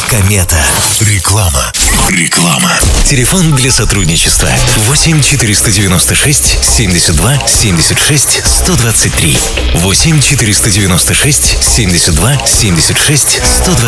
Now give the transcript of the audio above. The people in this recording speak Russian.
Комета. Реклама. Телефон для сотрудничества 8 496 72 76 123. 8 496 72 76 123.